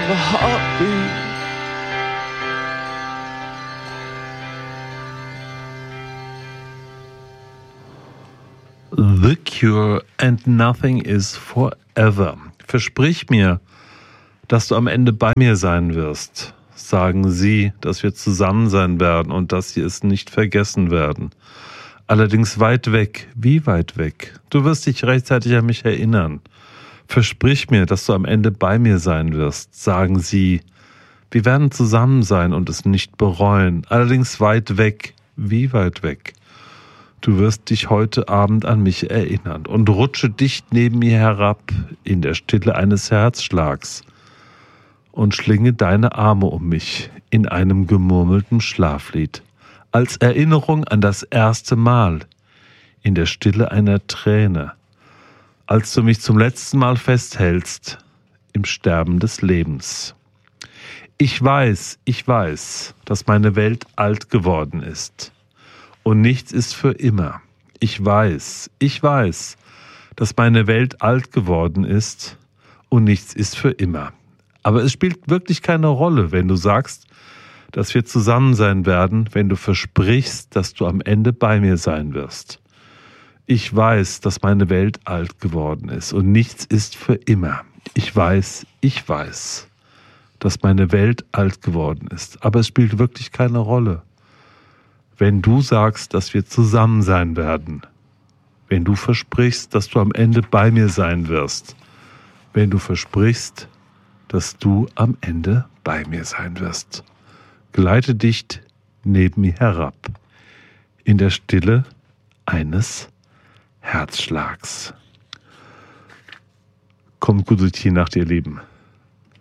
of a heartbeat. The Cure and Nothing is Forever. Versprich mir, dass du am Ende bei mir sein wirst. Sagen sie, dass wir zusammen sein werden und dass sie es nicht vergessen werden. Allerdings weit weg. Wie weit weg? Du wirst dich rechtzeitig an mich erinnern. Versprich mir, dass du am Ende bei mir sein wirst. Sagen sie, wir werden zusammen sein und es nicht bereuen. Allerdings weit weg. Wie weit weg? Du wirst dich heute Abend an mich erinnern und rutsche dicht neben mir herab in der Stille eines Herzschlags und schlinge deine Arme um mich in einem gemurmelten Schlaflied, als Erinnerung an das erste Mal in der Stille einer Träne, als du mich zum letzten Mal festhältst im Sterben des Lebens. Ich weiß, dass meine Welt alt geworden ist. Und nichts ist für immer. Ich weiß, dass meine Welt alt geworden ist und nichts ist für immer. Aber es spielt wirklich keine Rolle, wenn du sagst, dass wir zusammen sein werden, wenn du versprichst, dass du am Ende bei mir sein wirst. Ich weiß, dass meine Welt alt geworden ist und nichts ist für immer. Ich weiß, dass meine Welt alt geworden ist. Aber es spielt wirklich keine Rolle, wenn du sagst, dass wir zusammen sein werden, wenn du versprichst, dass du am Ende bei mir sein wirst, wenn du versprichst, dass du am Ende bei mir sein wirst. Gleite dicht neben mir herab, in der Stille eines Herzschlags. Kommt gut durch die Nacht, ihr Lieben.